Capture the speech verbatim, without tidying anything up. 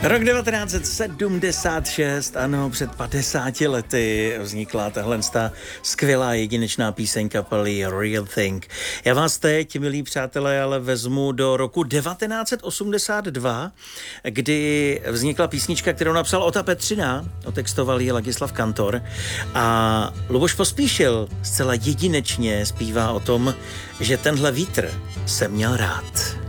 Rok devatenáct set sedmdesát šest, ano, před padesáti lety vznikla tahle skvělá jedinečná píseň kapely Real Thing. Já vás teď, milí přátelé, ale vezmu do roku devatenáct set osmdesát dva, kdy vznikla písnička, kterou napsal Ota Petřina, otextoval ji Ladislav Kantor a Luboš Pospíšil zcela jedinečně zpívá o tom, že tenhle vítr jsem měl rád.